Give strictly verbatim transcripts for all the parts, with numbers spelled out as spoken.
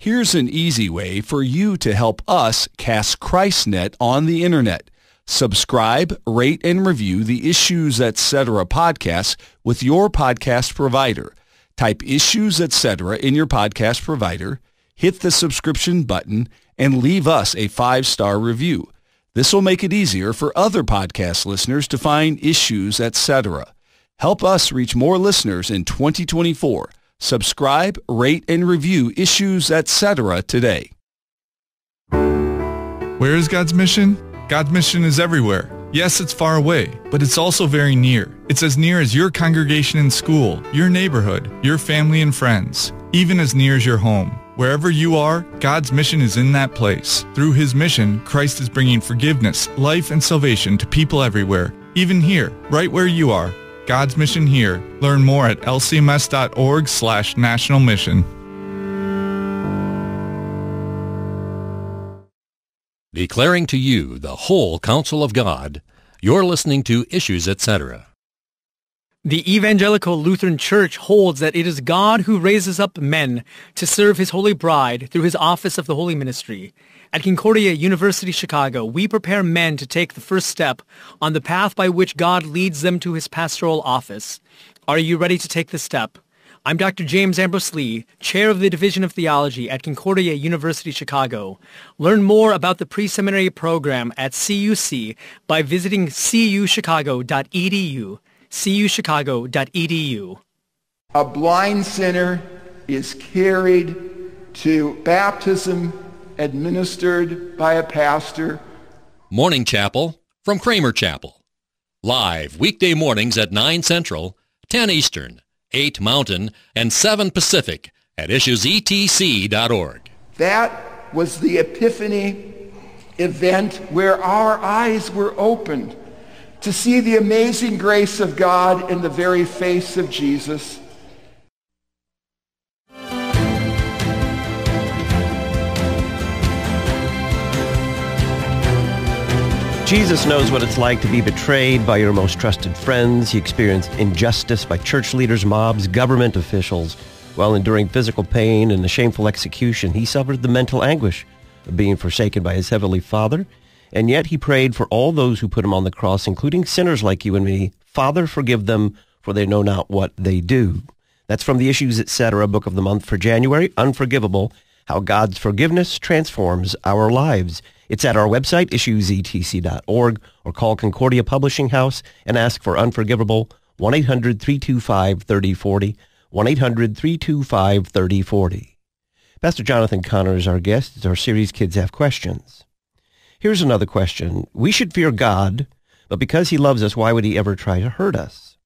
Here's an easy way for you to help us cast ChristNet on the internet. Subscribe, rate, and review the Issues Etc. podcast with your podcast provider. Type Issues Etc. in your podcast provider, hit the subscription button, and leave us a five-star review. This will make it easier for other podcast listeners to find Issues Etc. Help us reach more listeners in twenty twenty-four. Subscribe, rate, and review Issues Etc. today. Where is God's mission? God's mission is everywhere. Yes, it's far away, but it's also very near. It's as near as your congregation in school, your neighborhood, your family and friends, even as near as your home. Wherever you are, God's mission is in that place. Through his mission, Christ is bringing forgiveness, life, and salvation to people everywhere, even here, right where you are. God's mission here. Learn more at l c m s dot org slash national mission. Declaring to you the whole counsel of God, you're listening to Issues Etc. The Evangelical Lutheran Church holds that it is God who raises up men to serve his holy bride through his office of the holy ministry. At Concordia University, Chicago, we prepare men to take the first step on the path by which God leads them to his pastoral office. Are you ready to take the step? I'm Doctor James Ambrose Lee, Chair of the Division of Theology at Concordia University, Chicago. Learn more about the pre-seminary program at C U C by visiting c u chicago dot e d u. c u chicago dot e d u. A blind sinner is carried to baptism administered by a pastor. Morning Chapel from Kramer Chapel. Live weekday mornings at nine Central, ten Eastern, eight Mountain, and seven Pacific at issues e t c dot org. That was the Epiphany event where our eyes were opened to see the amazing grace of God in the very face of Jesus. Jesus knows what it's like to be betrayed by your most trusted friends. He experienced injustice by church leaders, mobs, government officials. While enduring physical pain and a shameful execution, he suffered the mental anguish of being forsaken by his heavenly Father. And yet he prayed for all those who put him on the cross, including sinners like you and me. Father, forgive them, for they know not what they do. That's from the Issues Etc. book of the month for January, Unforgivable, How God's Forgiveness Transforms Our Lives. It's at our website, issues e t c dot org, or call Concordia Publishing House and ask for Unforgivable, one eight hundred three two five three oh four oh, one eight hundred three two five three oh four oh. Pastor Jonathan Connor is our guest. It's our series, Kids Have Questions. Here's another question. We should fear God, but because he loves us, why would he ever try to hurt us?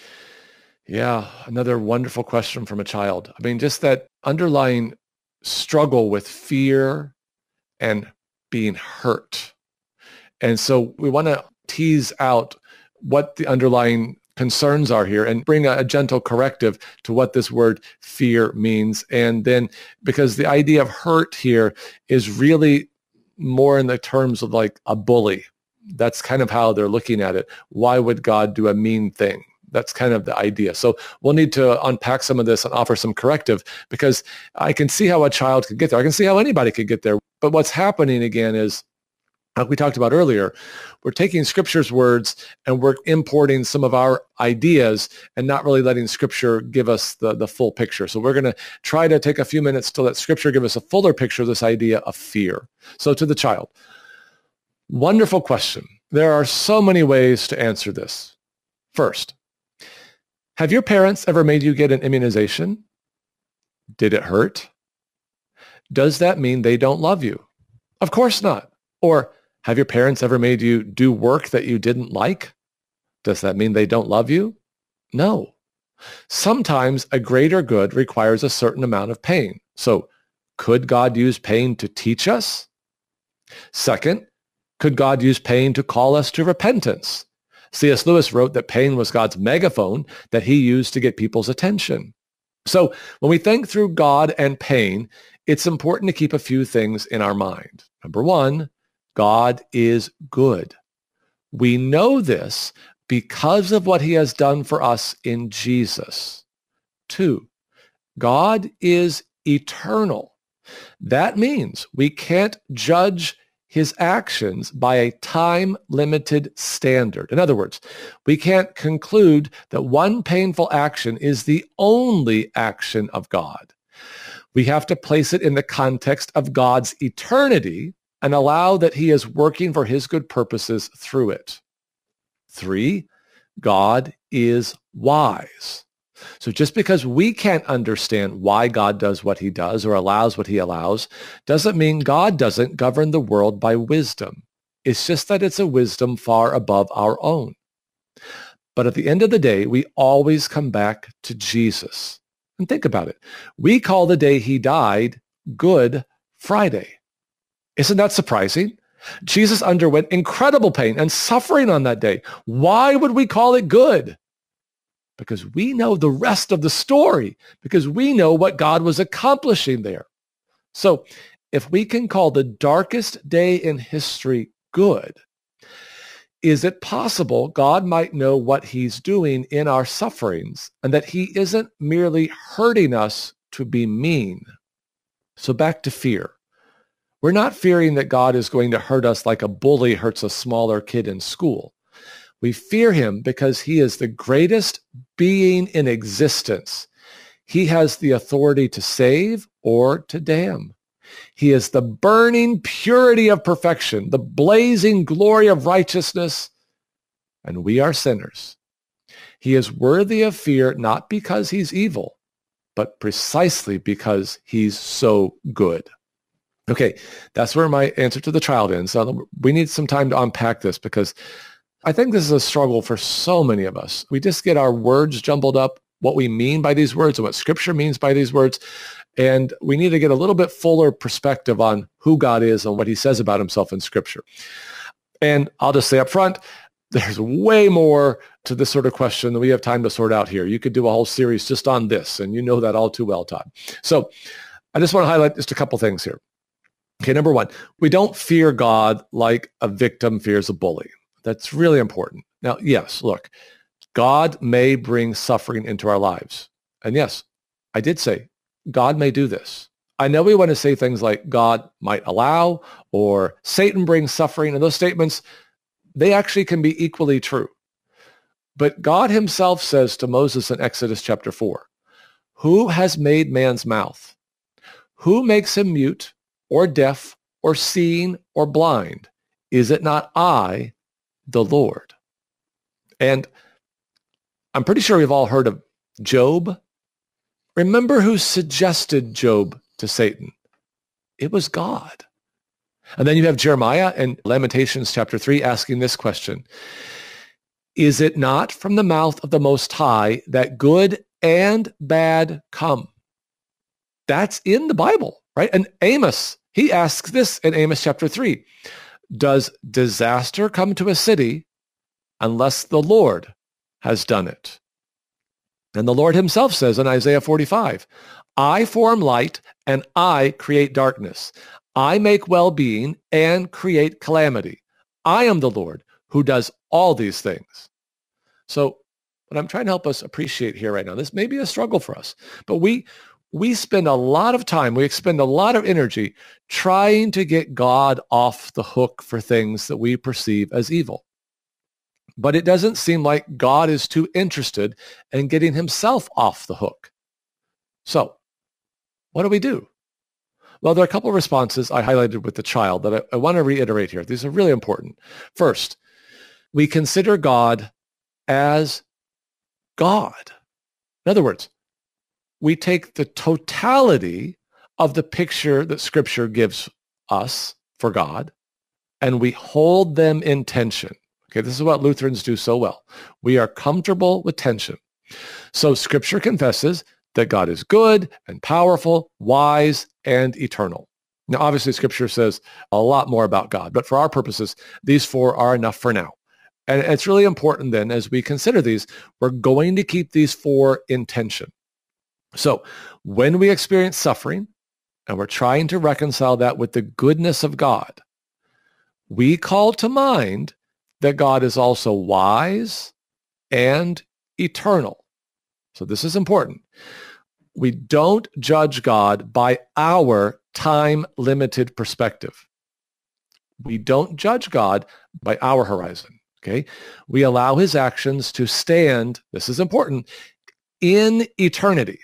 Yeah, another wonderful question from a child. I mean, just that underlying struggle with fear and being hurt. And so we want to tease out what the underlying concerns are here and bring a, a gentle corrective to what this word fear means. And then, because the idea of hurt here is really more in the terms of like a bully. That's kind of how they're looking at it. Why would God do a mean thing? That's kind of the idea. So we'll need to unpack some of this and offer some corrective, because I can see how a child could get there. I can see how anybody could get there. But what's happening again is, like we talked about earlier, we're taking Scripture's words and we're importing some of our ideas and not really letting Scripture give us the, the full picture. So we're going to try to take a few minutes to let Scripture give us a fuller picture of this idea of fear. So to the child, wonderful question. There are so many ways to answer this. First, have your parents ever made you get an immunization? Did it hurt? Does that mean they don't love you? Of course not. Or have your parents ever made you do work that you didn't like? Does that mean they don't love you? No. Sometimes a greater good requires a certain amount of pain. So could God use pain to teach us? Second, could God use pain to call us to repentance? C S Lewis wrote that pain was God's megaphone that he used to get people's attention. So when we think through God and pain, it's important to keep a few things in our mind. Number one, God is good. We know this because of what he has done for us in Jesus. Two, God is eternal. That means we can't judge his actions by a time-limited standard. In other words, we can't conclude that one painful action is the only action of God. We have to place it in the context of God's eternity and allow that he is working for his good purposes through it. Three, God is wise. So just because we can't understand why God does what he does or allows what he allows, doesn't mean God doesn't govern the world by wisdom. It's just that it's a wisdom far above our own. But at the end of the day, we always come back to Jesus. And think about it. We call the day he died Good Friday. Isn't that surprising? Jesus underwent incredible pain and suffering on that day. Why would we call it good? Because we know the rest of the story, because we know what God was accomplishing there. So if we can call the darkest day in history good, is it possible God might know what he's doing in our sufferings and that he isn't merely hurting us to be mean? So back to fear. We're not fearing that God is going to hurt us like a bully hurts a smaller kid in school. We fear him because he is the greatest being in existence. He has the authority to save or to damn. He is the burning purity of perfection, the blazing glory of righteousness, and we are sinners. He is worthy of fear not because he's evil, but precisely because he's so good. Okay, that's where my answer to the child ends. So we need some time to unpack this because I think this is a struggle for so many of us. We just get our words jumbled up, what we mean by these words and what Scripture means by these words. And we need to get a little bit fuller perspective on who God is and what he says about himself in Scripture. And I'll just say up front, there's way more to this sort of question than we have time to sort out here. You could do a whole series just on this, and you know that all too well, Todd. So I just want to highlight just a couple things here. Okay, number one, we don't fear God like a victim fears a bully. That's really important. Now, yes, look, God may bring suffering into our lives. And yes, I did say God may do this. I know we want to say things like God might allow or Satan brings suffering, and those statements, they actually can be equally true. But God himself says to Moses in Exodus chapter four, who has made man's mouth? Who makes him mute or deaf or seeing or blind? Is it not I, the Lord? And I'm pretty sure we've all heard of Job. Remember who suggested Job to Satan? It was God. And then you have Jeremiah in Lamentations chapter three asking this question. Is it not from the mouth of the Most High that good and bad come? That's in the Bible, right? And Amos, he asks this in Amos chapter three. Does disaster come to a city unless the Lord has done it? And the Lord himself says in Isaiah forty-five, I form light and I create darkness. I make well-being and create calamity. I am the Lord who does all these things. So what I'm trying to help us appreciate here right now, this may be a struggle for us, but we we spend a lot of time, we expend a lot of energy trying to get God off the hook for things that we perceive as evil. But it doesn't seem like God is too interested in getting himself off the hook. So what do we do? Well, there are a couple of responses I highlighted with the child that I, I want to reiterate here. These are really important. First, we consider God as God. In other words, we take the totality of the picture that Scripture gives us for God, and we hold them in tension. Okay, this is what Lutherans do so well. We are comfortable with tension. So Scripture confesses that God is good and powerful, wise, and eternal. Now, obviously, Scripture says a lot more about God, but for our purposes, these four are enough for now. And it's really important then, as we consider these, we're going to keep these four in tension. So when we experience suffering, and we're trying to reconcile that with the goodness of God, we call to mind that God is also wise and eternal. So this is important. We don't judge God by our time-limited perspective. We don't judge God by our horizon, okay? We allow his actions to stand, this is important, in eternity.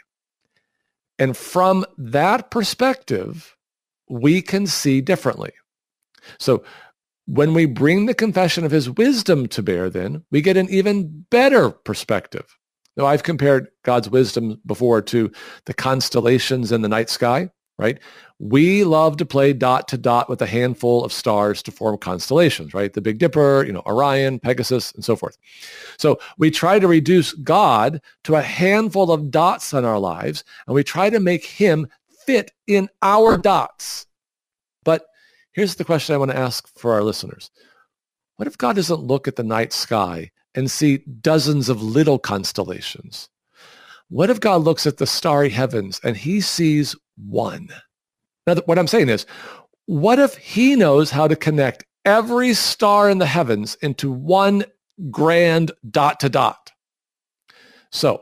And from that perspective, we can see differently. So when we bring the confession of his wisdom to bear, then we get an even better perspective. Now, I've compared God's wisdom before to the constellations in the night sky, right? We love to play dot to dot with a handful of stars to form constellations, right? The Big Dipper, you know, Orion, Pegasus, and so forth. So we try to reduce God to a handful of dots in our lives, and we try to make him fit in our dots. But here's the question I want to ask for our listeners. What if God doesn't look at the night sky and see dozens of little constellations? What if God looks at the starry heavens and he sees one? Now, what I'm saying is, what if he knows how to connect every star in the heavens into one grand dot to dot? So,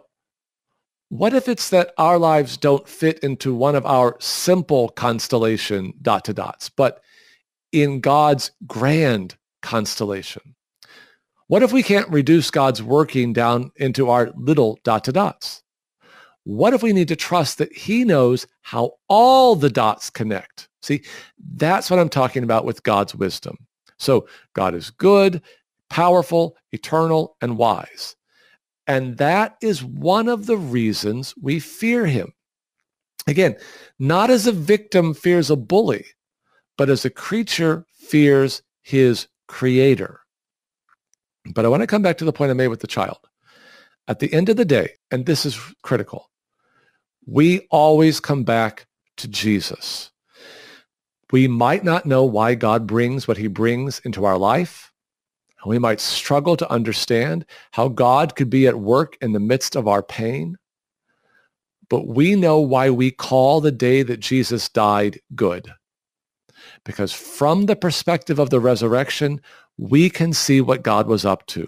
what if it's that our lives don't fit into one of our simple constellation dot to dots, but in God's grand constellation? What if we can't reduce God's working down into our little dot to dots? What if we need to trust that he knows how all the dots connect? See, that's what I'm talking about with God's wisdom. So God is good, powerful, eternal, and wise. And that is one of the reasons we fear him. Again, not as a victim fears a bully, but as a creature fears his creator. But I want to come back to the point I made with the child. At the end of the day, and this is critical, we always come back to Jesus. We might not know why God brings what he brings into our life. We might struggle to understand how God could be at work in the midst of our pain. But we know why we call the day that Jesus died good. Because from the perspective of the resurrection, we can see what God was up to.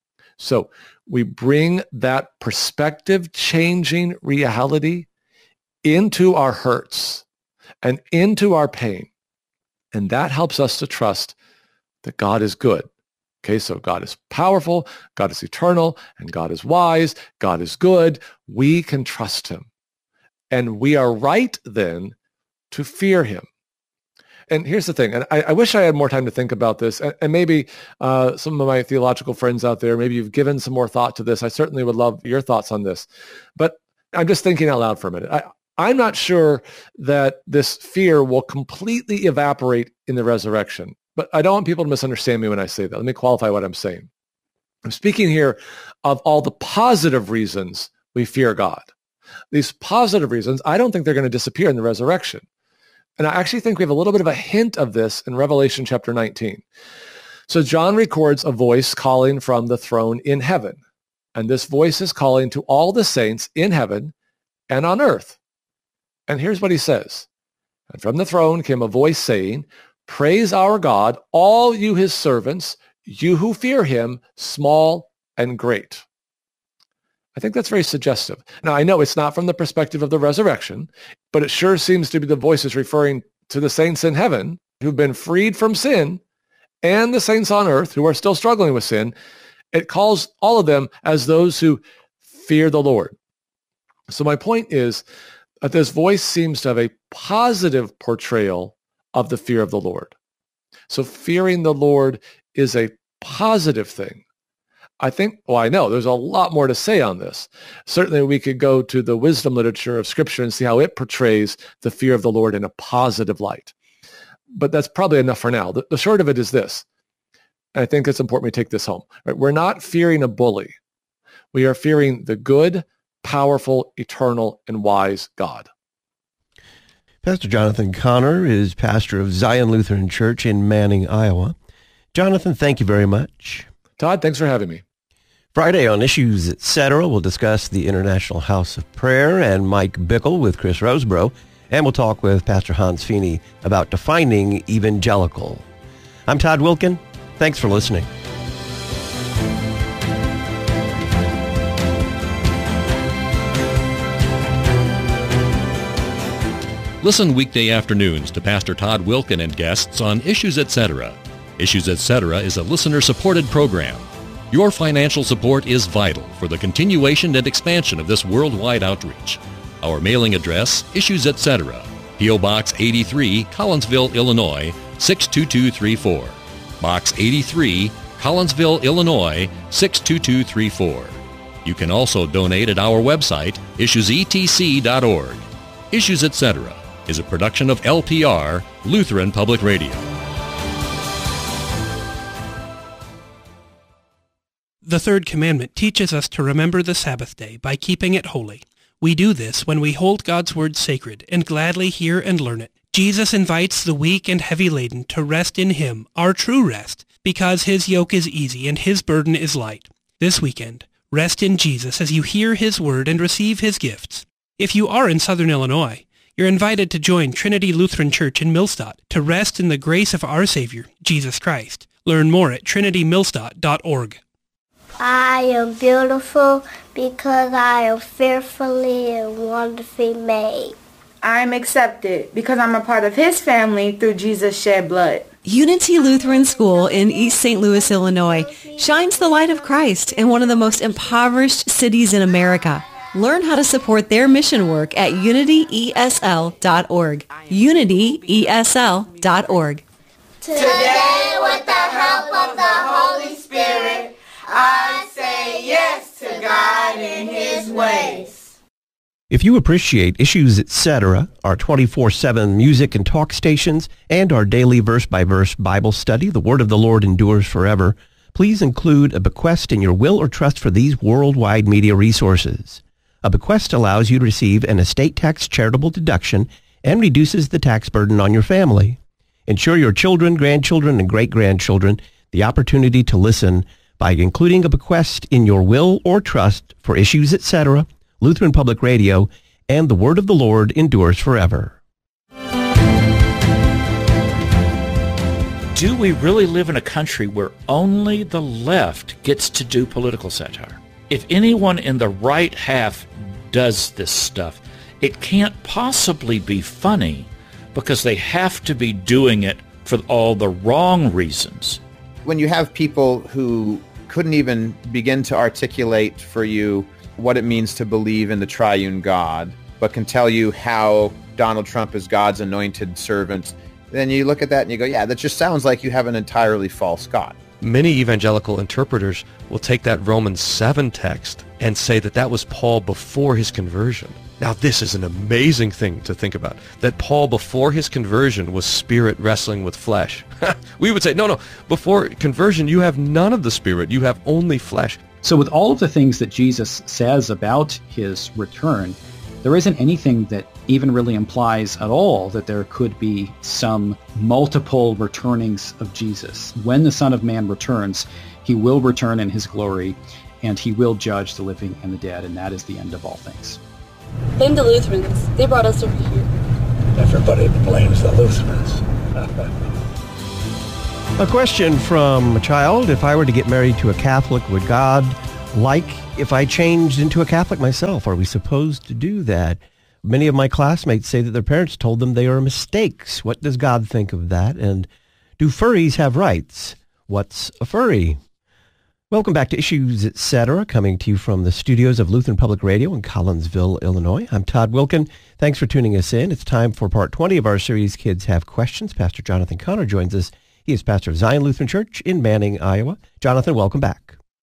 So we bring that perspective-changing reality into our hurts and into our pain. And that helps us to trust that God is good. Okay, so God is powerful, God is eternal, and God is wise, God is good. We can trust him. And we are right then to fear him. And here's the thing, and I, I wish I had more time to think about this, and, and maybe uh, some of my theological friends out there, maybe you've given some more thought to this. I certainly would love your thoughts on this. But I'm just thinking out loud for a minute. I, I'm not sure that this fear will completely evaporate in the resurrection. But I don't want people to misunderstand me when I say that. Let me qualify what I'm saying. I'm speaking here of all the positive reasons we fear God. These positive reasons, I don't think they're going to disappear in the resurrection. And I actually think we have a little bit of a hint of this in Revelation chapter nineteen. So John records a voice calling from the throne in heaven. And this voice is calling to all the saints in heaven and on earth. And here's what he says. And from the throne came a voice saying, "Praise our God, all you his servants, you who fear him, small and great." I think that's very suggestive. Now, I know it's not from the perspective of the resurrection, but it sure seems to be the voices referring to the saints in heaven who've been freed from sin and the saints on earth who are still struggling with sin. It calls all of them as those who fear the Lord. So my point is that this voice seems to have a positive portrayal of the fear of the Lord. So fearing the Lord is a positive thing. I think, well, I know there's a lot more to say on this. Certainly we could go to the wisdom literature of Scripture and see how it portrays the fear of the Lord in a positive light. But that's probably enough for now. The, the short of it is this, and I think it's important we take this home. Right? We're not fearing a bully. We are fearing the good, powerful, eternal, and wise God. Pastor Jonathan Connor is pastor of Zion Lutheran Church in Manning, Iowa. Jonathan, thank you very much. Todd, thanks for having me. Friday on Issues Etc., we'll discuss the International House of Prayer and Mike Bickle with Chris Rosebrough, and we'll talk with Pastor Hans Feeney about defining evangelical. I'm Todd Wilkin. Thanks for listening. Listen weekday afternoons to Pastor Todd Wilken and guests on Issues Etc. Issues Etc. is a listener-supported program. Your financial support is vital for the continuation and expansion of this worldwide outreach. Our mailing address, Issues Etc., P O. Box eighty-three, Collinsville, Illinois, six two two three four. Box eighty-three, Collinsville, Illinois, six two two three four. You can also donate at our website, issues e t c dot org. Issues Etc. is a production of L P R, Lutheran Public Radio. The third commandment teaches us to remember the Sabbath day by keeping it holy. We do this when we hold God's word sacred and gladly hear and learn it. Jesus invites the weak and heavy laden to rest in him, our true rest, because his yoke is easy and his burden is light. This weekend, rest in Jesus as you hear his word and receive his gifts. If you are in Southern Illinois, you're invited to join Trinity Lutheran Church in Millstadt to rest in the grace of our Savior, Jesus Christ. Learn more at trinity millstadt dot org. I am beautiful because I am fearfully and wonderfully made. I am accepted because I'm a part of his family through Jesus' shed blood. Unity Lutheran School in East Saint Louis, Illinois, shines the light of Christ in one of the most impoverished cities in America. Learn how to support their mission work at unity e s l dot org. unity e s l dot org. Today, with the help of the Holy Spirit, I say yes to God and his ways. If you appreciate Issues Etc., our twenty-four seven music and talk stations, and our daily verse-by-verse Bible study, The Word of the Lord Endures Forever, please include a bequest in your will or trust for these worldwide media resources. A bequest allows you to receive an estate tax charitable deduction and reduces the tax burden on your family. Ensure your children, grandchildren, and great-grandchildren the opportunity to listen by including a bequest in your will or trust for Issues Etc., Lutheran Public Radio, and The Word of the Lord Endures Forever. Do we really live in a country where only the left gets to do political satire? If anyone in the right half does this stuff, it can't possibly be funny because they have to be doing it for all the wrong reasons. When you have people who couldn't even begin to articulate for you what it means to believe in the triune God, but can tell you how Donald Trump is God's anointed servant, then you look at that and you go, yeah, that just sounds like you have an entirely false God. Many evangelical interpreters will take that Romans seven text and say that that was Paul before his conversion. Now, this is an amazing thing to think about, that Paul before his conversion was spirit wrestling with flesh. We would say, no, no, before conversion, you have none of the spirit. You have only flesh. So with all of the things that Jesus says about his return, there isn't anything that even really implies at all that there could be some multiple returnings of Jesus. When the Son of Man returns, he will return in his glory, and he will judge the living and the dead, and that is the end of all things. Blame the Lutherans. They brought us over here. Everybody blames the Lutherans. A question from a child. If I were to get married to a Catholic, would God like if I changed into a Catholic myself? Are we supposed to do that? Many of my classmates say that their parents told them they are mistakes. What does God think of that? And do furries have rights? What's a furry? Welcome back to Issues Etc., coming to you from the studios of Lutheran Public Radio in Collinsville, Illinois. I'm Todd Wilken. Thanks for tuning us in. It's time for part twenty of our series, Kids Have Questions. Pastor Jonathan Connor joins us. He is pastor of Zion Lutheran Church in Manning, Iowa. Jonathan, welcome back.